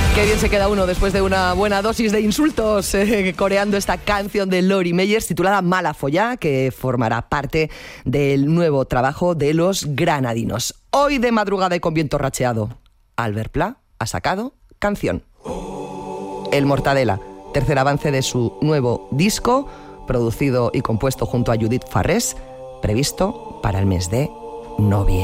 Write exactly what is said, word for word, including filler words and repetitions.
Qué bien se queda uno después de una buena dosis de insultos eh, coreando esta canción de Lori Meyers titulada Mala Follá, que formará parte del nuevo trabajo de Los Granadinos. Hoy de madrugada y con viento racheado, Albert Pla ha sacado canción. El Mortadela, tercer avance de su nuevo disco, producido y compuesto junto a Judith Farrés, previsto para el mes de noviembre.